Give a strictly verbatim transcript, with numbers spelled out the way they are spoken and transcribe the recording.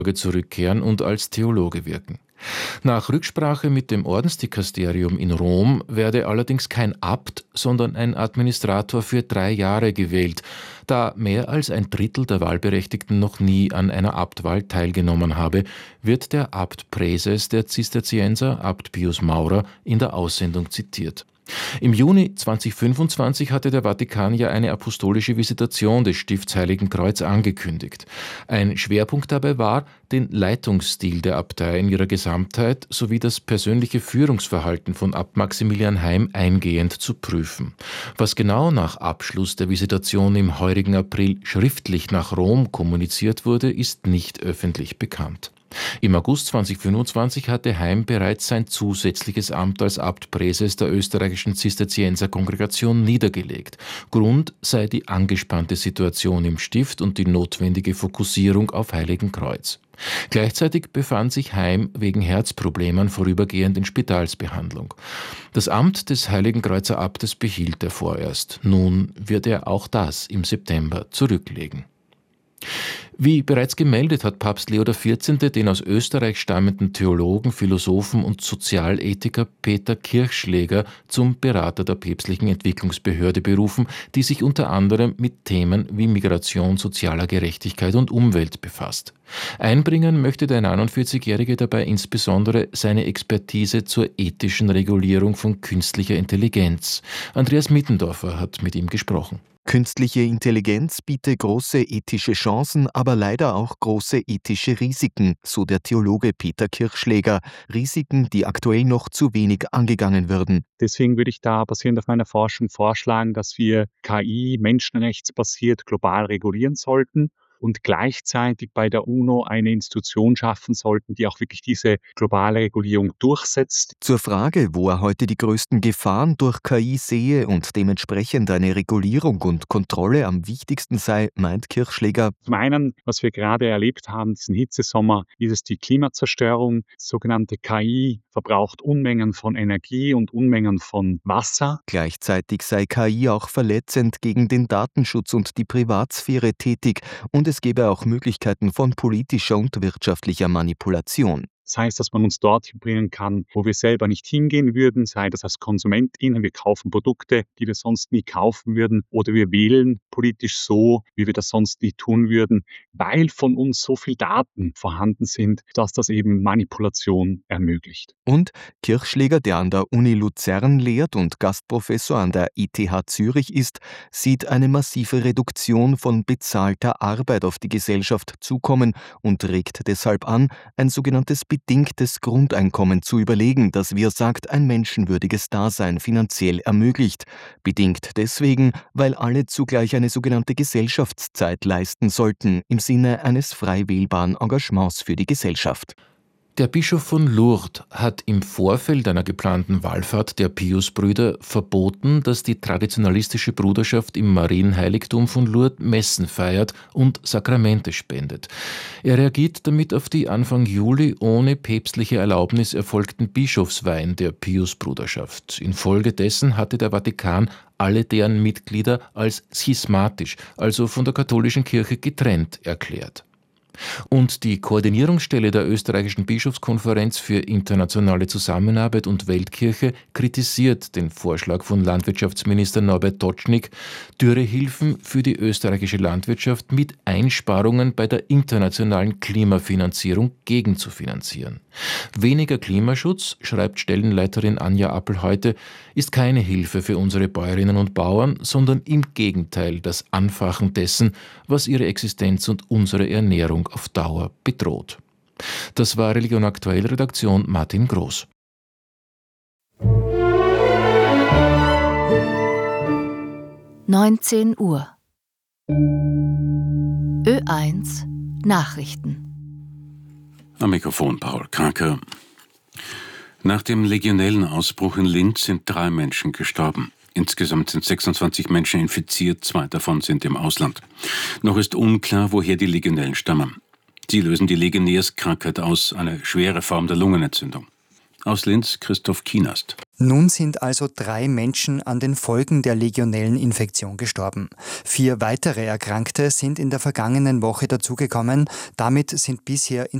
zurückkehren und als Theologe wirken. Nach Rücksprache mit dem Ordensdikasterium in Rom werde allerdings kein Abt, sondern ein Administrator für drei Jahre gewählt, da mehr als ein Drittel der Wahlberechtigten noch nie an einer Abtwahl teilgenommen habe, wird der Abt Präses der Zisterzienser, Abt Pius Maurer, in der Aussendung zitiert. Im Juni zweitausendfünfundzwanzig hatte der Vatikan ja eine apostolische Visitation des Stifts Heiligen Kreuz angekündigt. Ein Schwerpunkt dabei war, den Leitungsstil der Abtei in ihrer Gesamtheit sowie das persönliche Führungsverhalten von Abt Maximilian Heim eingehend zu prüfen. Was genau nach Abschluss der Visitation im heurigen April schriftlich nach Rom kommuniziert wurde, ist nicht öffentlich bekannt. Im August zweitausendfünfundzwanzig hatte Heim bereits sein zusätzliches Amt als Abt Präses der österreichischen Zisterzienser-Kongregation niedergelegt. Grund sei die angespannte Situation im Stift und die notwendige Fokussierung auf Heiligen Kreuz. Gleichzeitig befand sich Heim wegen Herzproblemen vorübergehend in Spitalsbehandlung. Das Amt des Heiligen Kreuzer Abtes behielt er vorerst. Nun wird er auch das im September zurücklegen. Wie bereits gemeldet, hat Papst Leo der vierzehnte den aus Österreich stammenden Theologen, Philosophen und Sozialethiker Peter Kirchschläger zum Berater der päpstlichen Entwicklungsbehörde berufen, die sich unter anderem mit Themen wie Migration, sozialer Gerechtigkeit und Umwelt befasst. Einbringen möchte der neunundvierzigjährige dabei insbesondere seine Expertise zur ethischen Regulierung von künstlicher Intelligenz. Andreas Mittendorfer hat mit ihm gesprochen. Künstliche Intelligenz biete große ethische Chancen, aber leider auch große ethische Risiken, so der Theologe Peter Kirchschläger. Risiken, die aktuell noch zu wenig angegangen würden. Deswegen würde ich da basierend auf meiner Forschung vorschlagen, dass wir K I menschenrechtsbasiert global regulieren sollten und gleichzeitig bei der UNO eine Institution schaffen sollten, die auch wirklich diese globale Regulierung durchsetzt. Zur Frage, wo er heute die größten Gefahren durch K I sehe und dementsprechend eine Regulierung und Kontrolle am wichtigsten sei, meint Kirchschläger. Zum einen, was wir gerade erlebt haben, diesen Hitzesommer, ist es die Klimazerstörung. Sogenannte K I verbraucht Unmengen von Energie und Unmengen von Wasser. Gleichzeitig sei K I auch verletzend gegen den Datenschutz und die Privatsphäre tätig und es gäbe auch Möglichkeiten von politischer und wirtschaftlicher Manipulation. Das heißt, dass man uns dorthin bringen kann, wo wir selber nicht hingehen würden, sei das als KonsumentInnen, wir kaufen Produkte, die wir sonst nie kaufen würden, oder wir wählen politisch so, wie wir das sonst nie tun würden, weil von uns so viel Daten vorhanden sind, dass das eben Manipulation ermöglicht. Und Kirchschläger, der an der Uni Luzern lehrt und Gastprofessor an der E T H Zürich ist, sieht eine massive Reduktion von bezahlter Arbeit auf die Gesellschaft zukommen und regt deshalb an, ein sogenanntes bedingtes Grundeinkommen zu überlegen, das, wie er sagt, ein menschenwürdiges Dasein finanziell ermöglicht. Bedingt deswegen, weil alle zugleich eine sogenannte Gesellschaftszeit leisten sollten, im Sinne eines frei wählbaren Engagements für die Gesellschaft. Der Bischof von Lourdes hat im Vorfeld einer geplanten Wallfahrt der Piusbrüder verboten, dass die traditionalistische Bruderschaft im Marienheiligtum von Lourdes Messen feiert und Sakramente spendet. Er reagiert damit auf die Anfang Juli ohne päpstliche Erlaubnis erfolgten Bischofsweihen der Piusbruderschaft. Infolgedessen hatte der Vatikan alle deren Mitglieder als schismatisch, also von der katholischen Kirche getrennt, erklärt. Und die Koordinierungsstelle der österreichischen Bischofskonferenz für internationale Zusammenarbeit und Weltkirche kritisiert den Vorschlag von Landwirtschaftsminister Norbert Totschnig, Dürrehilfen für die österreichische Landwirtschaft mit Einsparungen bei der internationalen Klimafinanzierung gegenzufinanzieren. Weniger Klimaschutz, schreibt Stellenleiterin Anja Appel heute, ist keine Hilfe für unsere Bäuerinnen und Bauern, sondern im Gegenteil das Anfachen dessen, was ihre Existenz und unsere Ernährung auf Dauer bedroht. Das war Religion Aktuell, Redaktion Martin Groß. neunzehn Uhr. Ö eins Nachrichten. Am Mikrofon Paul Kranke. Nach dem Legionellenausbruch in Linz sind drei Menschen gestorben. Insgesamt sind sechsundzwanzig Menschen infiziert, zwei davon sind im Ausland. Noch ist unklar, woher die Legionellen stammen. Sie lösen die Legionärskrankheit aus, eine schwere Form der Lungenentzündung. Aus Linz Christoph Kienast. Nun sind also drei Menschen an den Folgen der Legionelleninfektion gestorben. Vier weitere Erkrankte sind in der vergangenen Woche dazugekommen. Damit sind bisher